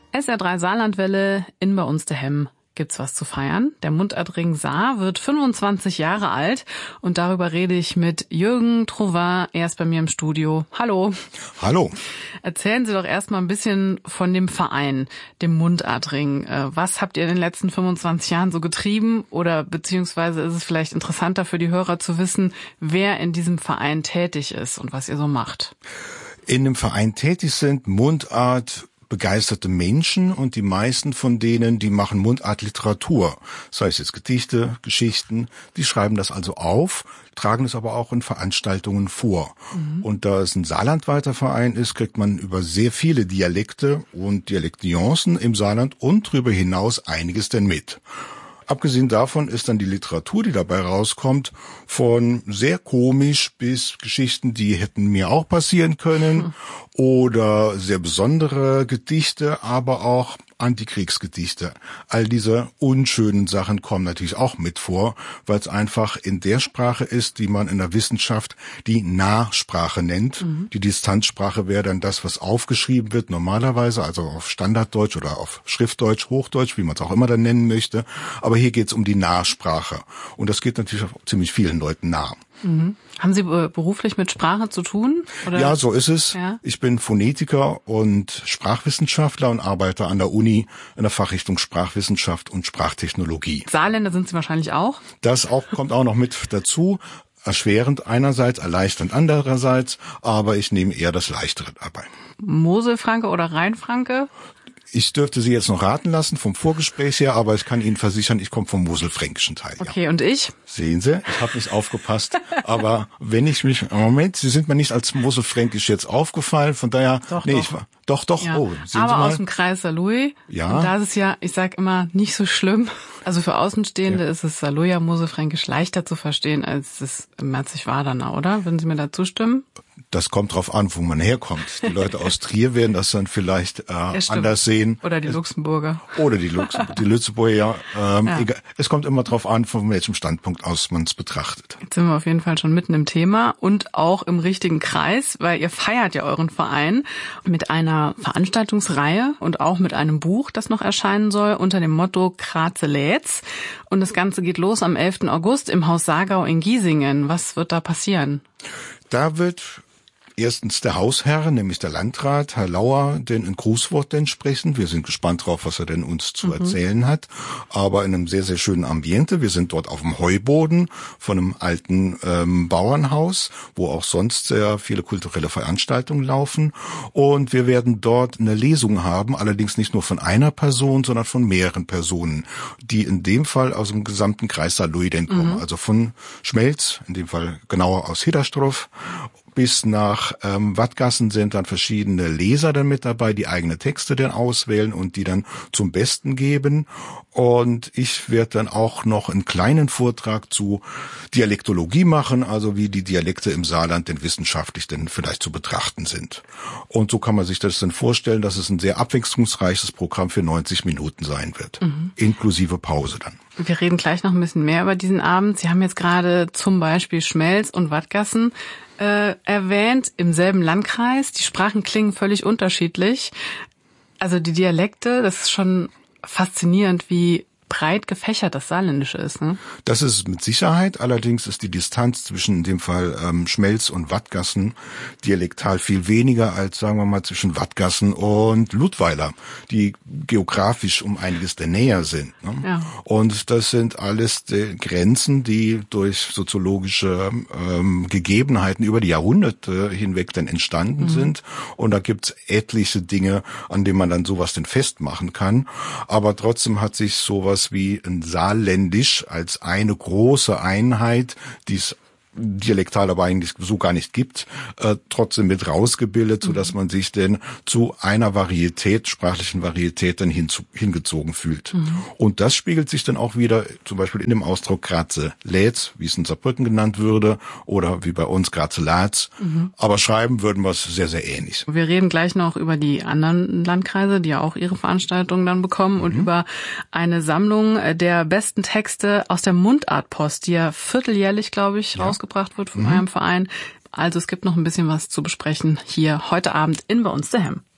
SR3 Saarlandwelle, in bei uns daheim gibt's was zu feiern. Der Mundartring Saar wird 25 Jahre alt und darüber rede ich mit Jürgen Trouvin. Er ist bei mir im Studio. Hallo. Hallo. Erzählen Sie doch erstmal ein bisschen von dem Verein, dem Mundartring. Was habt ihr in den letzten 25 Jahren so getrieben? Oder beziehungsweise ist es vielleicht interessanter für die Hörer zu wissen, wer in diesem Verein tätig ist und was ihr so macht? In dem Verein tätig sind Mundart begeisterte Menschen und die meisten von denen, die machen Mundartliteratur. Das heißt jetzt Gedichte, Geschichten, die schreiben das also auf, tragen es aber auch in Veranstaltungen vor. Und da es ein saarlandweiter Verein ist, kriegt man über sehr viele Dialekte und Dialektnuancen im Saarland und darüber hinaus einiges denn mit. Abgesehen davon ist dann die Literatur, die dabei rauskommt, von sehr komisch bis Geschichten, die hätten mir auch passieren können, oder sehr besondere Gedichte, aber auch Antikriegsgedichte. All diese unschönen Sachen kommen natürlich auch mit vor, weil es einfach in der Sprache ist, die man in der Wissenschaft die Nahsprache nennt. Die Distanzsprache wäre dann das, was aufgeschrieben wird normalerweise, also auf Standarddeutsch oder auf Schriftdeutsch, Hochdeutsch, wie man es auch immer dann nennen möchte. Aber hier geht es um die Nahsprache. Und das geht natürlich auch ziemlich vielen Leuten nah. Haben Sie beruflich mit Sprache zu tun? Oder? Ja, so ist es. Ja? Ich bin Phonetiker und Sprachwissenschaftler und arbeite an der Uni in der Fachrichtung Sprachwissenschaft und Sprachtechnologie. Saarländer sind Sie wahrscheinlich auch? Das kommt auch noch mit dazu. Erschwerend einerseits, erleichternd andererseits, aber ich nehme eher das Leichtere dabei. Moselfranke oder Rheinfranke? Ich dürfte Sie jetzt noch raten lassen vom Vorgespräch her, aber ich kann Ihnen versichern, ich komme vom moselfränkischen Teil. Okay, und ich? Sehen Sie, ich habe nicht aufgepasst, aber wenn ich mich, Moment, Sie sind mir nicht als moselfränkisch jetzt aufgefallen, von daher, Doch. Doch, Ja. oh, sehen aber Sie mal. aus dem Kreis Saarlouis. Ja. Und da ist es ja, ich sag immer, nicht so schlimm. Also für Außenstehende ist es Saarlouier Moselfränkisch leichter zu verstehen als das Merzig-Wadernau, oder? Würden Sie mir da zustimmen? Das kommt drauf an, wo man herkommt. Die Leute aus Trier werden das dann vielleicht anders sehen. Oder die Luxemburger. Oder die Lützeburger, ja. Egal. Es kommt immer drauf an, von welchem Standpunkt aus man es betrachtet. Jetzt sind wir auf jeden Fall schon mitten im Thema und auch im richtigen Kreis, weil ihr feiert ja euren Verein mit einer Veranstaltungsreihe und auch mit einem Buch, das noch erscheinen soll, unter dem Motto Graze lädt's. Und das Ganze geht los am 11. August im Haus Saargau in Giesingen. Was wird da passieren? Da wird erstens der Hausherr, nämlich der Landrat, Herr Lauer, denn ein Grußwort denn sprechen. Wir sind gespannt drauf, was er denn uns zu erzählen hat. Aber in einem sehr, sehr schönen Ambiente. Wir sind dort auf dem Heuboden von einem alten Bauernhaus, wo auch sonst sehr viele kulturelle Veranstaltungen laufen. Und wir werden dort eine Lesung haben, allerdings nicht nur von einer Person, sondern von mehreren Personen, die in dem Fall aus dem gesamten Kreis Saarlouis denn kommen. Also von Schmelz, in dem Fall genauer aus Hidderstroff, bis nach Wattgassen sind dann verschiedene Leser dann mit dabei, die eigene Texte dann auswählen und die dann zum Besten geben. Und ich werde dann auch noch einen kleinen Vortrag zu Dialektologie machen, also wie die Dialekte im Saarland denn wissenschaftlich denn vielleicht zu betrachten sind. Und so kann man sich das dann vorstellen, dass es ein sehr abwechslungsreiches Programm für 90 Minuten sein wird, inklusive Pause dann. Wir reden gleich noch ein bisschen mehr über diesen Abend. Sie haben jetzt gerade zum Beispiel Schmelz und Wattgassen erwähnt, im selben Landkreis. Die Sprachen klingen völlig unterschiedlich. Also die Dialekte, das ist schon faszinierend, wie breit gefächert das Saarländische ist, ne? Das ist mit Sicherheit. Allerdings ist die Distanz zwischen in dem Fall Schmelz und Wattgassen dialektal viel weniger als, sagen wir mal, zwischen Wattgassen und Ludweiler, die geografisch um einiges der näher sind. Ne? Ja. Und das sind alles die Grenzen, die durch soziologische Gegebenheiten über die Jahrhunderte hinweg dann entstanden sind. Und da gibt's etliche Dinge, an denen man dann sowas denn festmachen kann. Aber trotzdem hat sich sowas wie ein Saarländisch als eine große Einheit, die es dialektal aber eigentlich so gar nicht gibt, trotzdem mit rausgebildet, so dass man sich denn zu einer Varietät, sprachlichen Varietät dann hingezogen fühlt. Und das spiegelt sich dann auch wieder zum Beispiel in dem Ausdruck Graze lädt's, wie es in Saarbrücken genannt würde, oder wie bei uns Graze lädt's. Aber schreiben würden wir es sehr, sehr ähnlich. Wir reden gleich noch über die anderen Landkreise, die ja auch ihre Veranstaltungen dann bekommen und über eine Sammlung der besten Texte aus der Mundartpost, die ja vierteljährlich, glaube ich, rausgebracht wird von eurem Verein. Also es gibt noch ein bisschen was zu besprechen hier heute Abend in Bei uns daheim.